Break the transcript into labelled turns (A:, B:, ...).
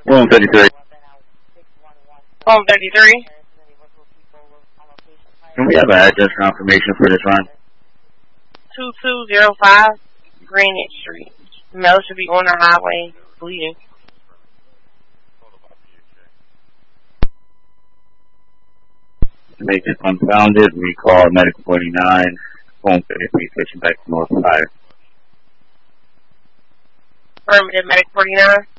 A: Room 33.
B: Home 33.
A: Can we have an address confirmation for this run?
B: 2205 Greenwich Street. Male should be on the highway, bleeding.
A: To make this unfounded, we call Medical 49, Home 33, switching back to North Fire.
B: Affirmative, Medic 49.